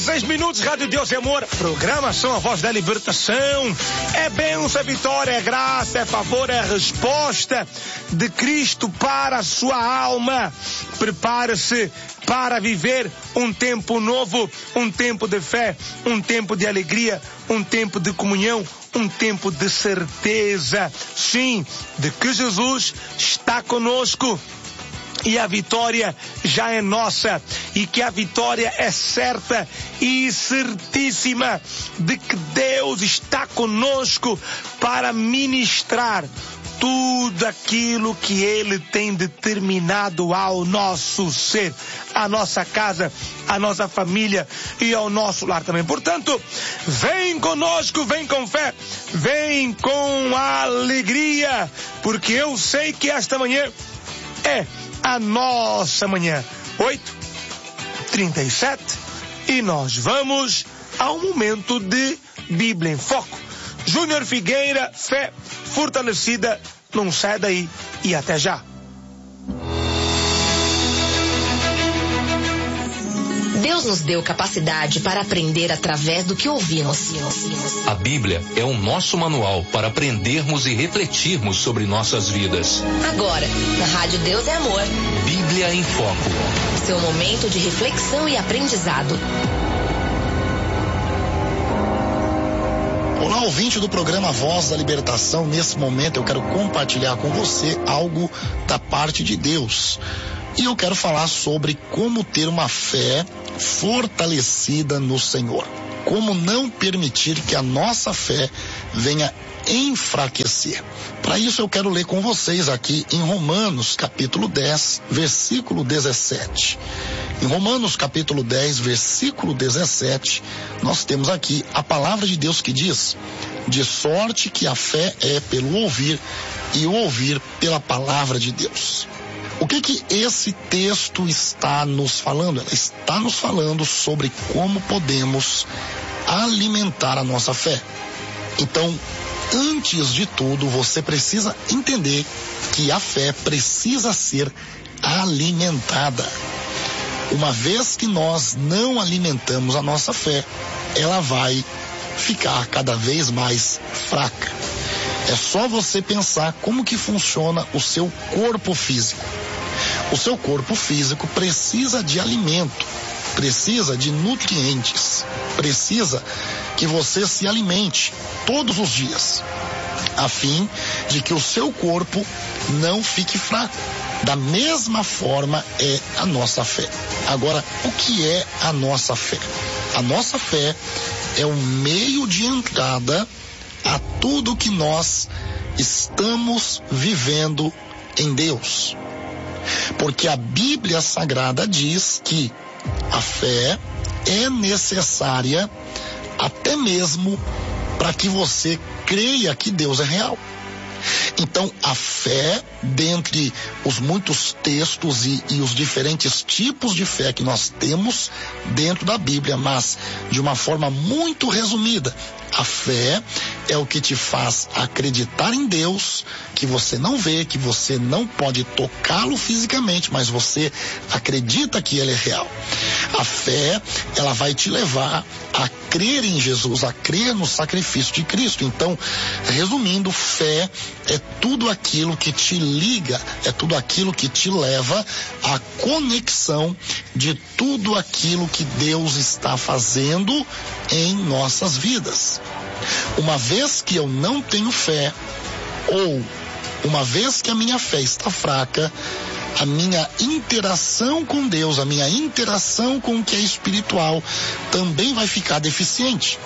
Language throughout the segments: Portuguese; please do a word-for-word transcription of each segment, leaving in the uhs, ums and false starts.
seis minutos, Rádio Deus e Amor, programação A Voz da Libertação. É bênção, é vitória, é graça, é favor, é resposta de Cristo para a sua alma. Prepare-se para viver um tempo novo, um tempo de fé, um tempo de alegria, um tempo de comunhão, um tempo de certeza, sim, de que Jesus está conosco. E a vitória já é nossa, e que a vitória é certa e certíssima de que Deus está conosco para ministrar tudo aquilo que Ele tem determinado ao nosso ser, à nossa casa, à nossa família e ao nosso lar também. Portanto, vem conosco, vem com fé, vem com alegria, porque eu sei que esta manhã é a nossa manhã. Oito e trinta e sete, e nós vamos ao momento de Bíblia em Foco. Júnior Figueira, fé fortalecida, não sai daí e até já. Deus nos deu capacidade para aprender através do que ouvimos. A Bíblia é o nosso manual para aprendermos e refletirmos sobre nossas vidas. Agora, na Rádio Deus é Amor. Bíblia em Foco. Seu momento de reflexão e aprendizado. Olá, ouvinte do programa Voz da Libertação. Nesse momento eu quero compartilhar com você algo da parte de Deus. E eu quero falar sobre como ter uma fé fortalecida no Senhor. Como não permitir que a nossa fé venha enfraquecer. Para isso eu quero ler com vocês aqui em Romanos capítulo dez, versículo dezessete. Em Romanos capítulo dez, versículo dezessete, nós temos aqui a palavra de Deus que diz: de sorte que a fé é pelo ouvir, e o ouvir pela palavra de Deus. O que que esse texto está nos falando? Ela está nos falando sobre como podemos alimentar a nossa fé. Então, antes de tudo, você precisa entender que a fé precisa ser alimentada. Uma vez que nós não alimentamos a nossa fé, ela vai ficar cada vez mais fraca. É só você pensar como que funciona o seu corpo físico. O seu corpo físico precisa de alimento, precisa de nutrientes, precisa que você se alimente todos os dias, a fim de que o seu corpo não fique fraco. Da mesma forma é a nossa fé. Agora, o que é a nossa fé? A nossa fé é o meio de entrada a tudo que nós estamos vivendo em Deus. Porque a Bíblia Sagrada diz que a fé é necessária até mesmo para que você creia que Deus é real. Então, a fé, dentre os muitos textos e, e os diferentes tipos de fé que nós temos dentro da Bíblia, mas de uma forma muito resumida, a fé é o que te faz acreditar em Deus, que você não vê, que você não pode tocá-lo fisicamente, mas você acredita que ele é real. A fé, ela vai te levar a crer em Jesus, a crer no sacrifício de Cristo. Então, resumindo, fé é tudo aquilo que te liga, é tudo aquilo que te leva à conexão de tudo aquilo que Deus está fazendo em nossas vidas. Uma vez que eu não tenho fé, ou uma vez que a minha fé está fraca, a minha interação com Deus, a minha interação com o que é espiritual também vai ficar deficiente.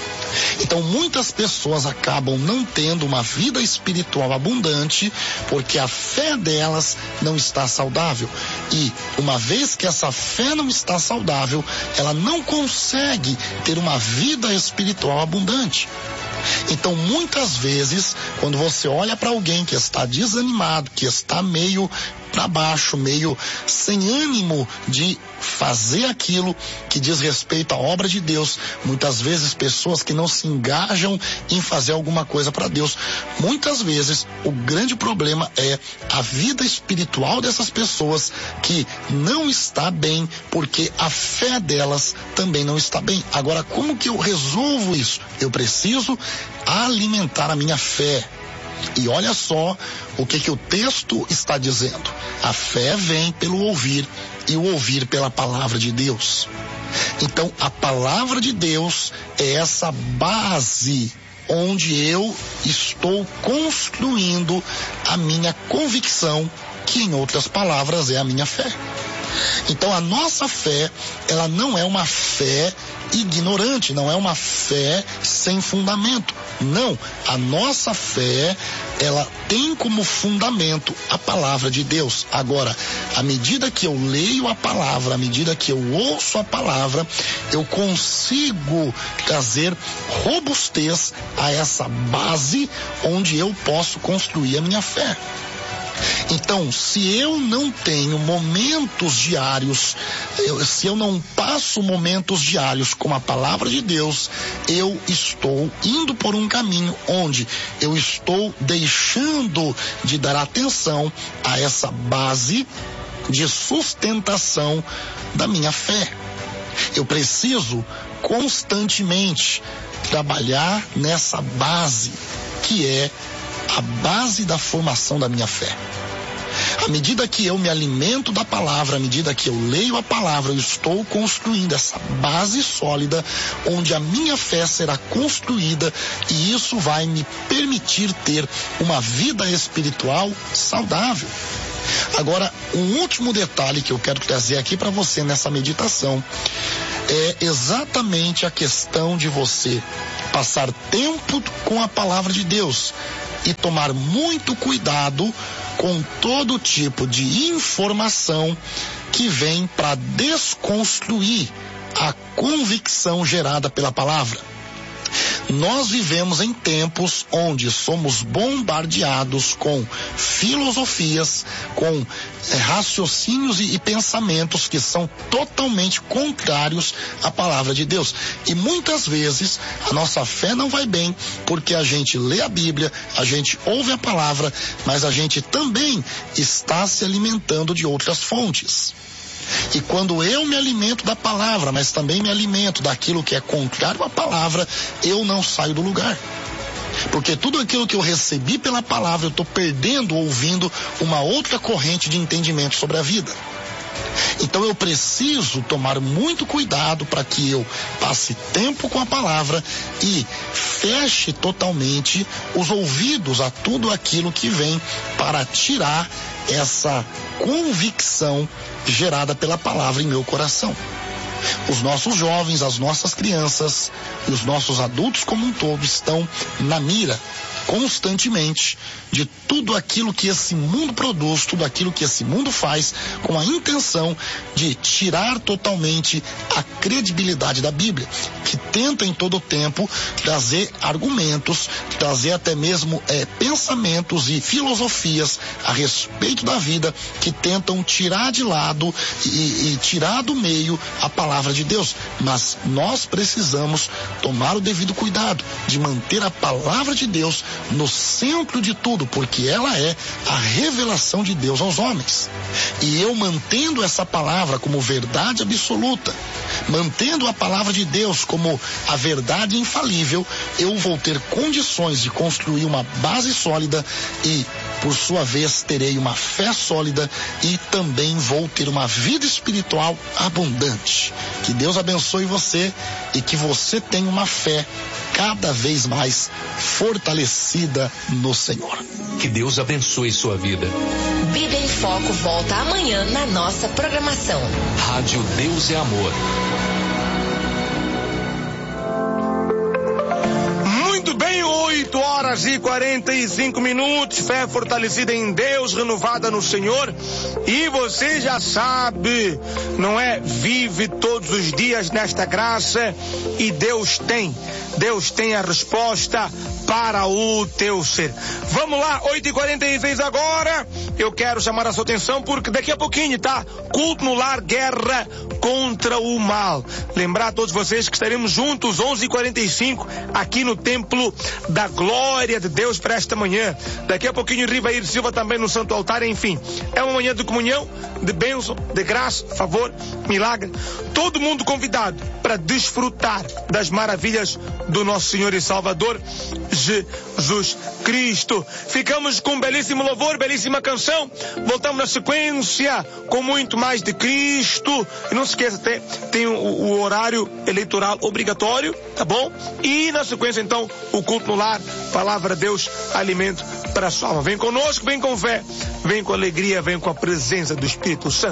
Então, muitas pessoas acabam não tendo uma vida espiritual abundante porque a fé delas não está saudável. E, uma vez que essa fé não está saudável, ela não consegue ter uma vida espiritual abundante. Então, muitas vezes, quando você olha para alguém que está desanimado, que está meio para baixo, meio sem ânimo de fazer aquilo que diz respeito à obra de Deus. Muitas vezes pessoas que não se engajam em fazer alguma coisa para Deus. Muitas vezes o grande problema é a vida espiritual dessas pessoas que não está bem, porque a fé delas também não está bem. Agora, como que eu resolvo isso? Eu preciso alimentar a minha fé. E olha só o que que o texto está dizendo. A fé vem pelo ouvir e o ouvir pela palavra de Deus. Então, a palavra de Deus é essa base onde eu estou construindo a minha convicção, que em outras palavras é a minha fé. Então, a nossa fé, ela não é uma fé ignorante, não é uma fé sem fundamento. Não, a nossa fé, ela tem como fundamento a palavra de Deus. Agora, à medida que eu leio a palavra, à medida que eu ouço a palavra, eu consigo trazer robustez a essa base onde eu posso construir a minha fé. Então, se eu não tenho momentos diários, eu, se eu não passo momentos diários com a palavra de Deus, eu estou indo por um caminho onde eu estou deixando de dar atenção a essa base de sustentação da minha fé. Eu preciso constantemente trabalhar nessa base, que é a base da formação da minha fé. À medida que eu me alimento da palavra, à medida que eu leio a palavra, eu estou construindo essa base sólida onde a minha fé será construída, e isso vai me permitir ter uma vida espiritual saudável. Agora, um último detalhe que eu quero trazer aqui para você nessa meditação é exatamente a questão de você passar tempo com a palavra de Deus e tomar muito cuidado com todo tipo de informação que vem para desconstruir a convicção gerada pela palavra. Nós vivemos em tempos onde somos bombardeados com filosofias, com é, raciocínios e, e pensamentos que são totalmente contrários à palavra de Deus. E muitas vezes a nossa fé não vai bem porque a gente lê a Bíblia, a gente ouve a palavra, mas a gente também está se alimentando de outras fontes. E quando eu me alimento da palavra, mas também me alimento daquilo que é contrário à palavra, eu não saio do lugar. Porque tudo aquilo que eu recebi pela palavra, eu estou perdendo ouvindo uma outra corrente de entendimento sobre a vida. Então eu preciso tomar muito cuidado para que eu passe tempo com a palavra e feche totalmente os ouvidos a tudo aquilo que vem para tirar essa convicção gerada pela palavra em meu coração. Os nossos jovens, as nossas crianças e os nossos adultos como um todo estão na mira constantemente de tudo aquilo que esse mundo produz, tudo aquilo que esse mundo faz, com a intenção de tirar totalmente a credibilidade da Bíblia, que tenta em todo o tempo trazer argumentos, trazer até mesmo é, pensamentos e filosofias a respeito da vida, que tentam tirar de lado e, e tirar do meio a palavra de Deus. Mas nós precisamos tomar o devido cuidado de manter a palavra de Deus no centro de tudo, porque ela é a revelação de Deus aos homens. E eu mantendo essa palavra como verdade absoluta, mantendo a palavra de Deus como a verdade infalível, eu vou ter condições de construir uma base sólida e, por sua vez, terei uma fé sólida e também vou ter uma vida espiritual abundante. Que Deus abençoe você e que você tenha uma fé cada vez mais fortalecida no Senhor. Que Deus abençoe sua vida. Bíblia em Foco volta amanhã na nossa programação. Rádio Deus é Amor. Muito bem, oito horas horas e quarenta e cinco minutos, fé fortalecida em Deus, renovada no Senhor. E você já sabe, não é? Vive todos os dias nesta graça e Deus tem, Deus tem a resposta para o teu ser. Vamos lá, oito e quarenta e seis agora. Eu quero chamar a sua atenção porque daqui a pouquinho, tá? Culto no lar, guerra contra o mal. Lembrar a todos vocês que estaremos juntos onze e quarenta e cinco aqui no Templo da Glória de Deus para esta manhã. Daqui a pouquinho Rivair Silva também no Santo Altar. Enfim, é uma manhã de comunhão, de bênção, de graça, favor, milagre. Todo mundo convidado para desfrutar das maravilhas do nosso Senhor e Salvador Jesus Cristo. Ficamos com um belíssimo louvor, belíssima canção. Voltamos na sequência com muito mais de Cristo. E não se esqueça, tem, tem o, o horário eleitoral obrigatório, tá bom? E na sequência, então, o culto no lar, palavra de Deus, alimento para a sua alma. Vem conosco, vem com fé, vem com alegria, vem com a presença do Espírito Santo.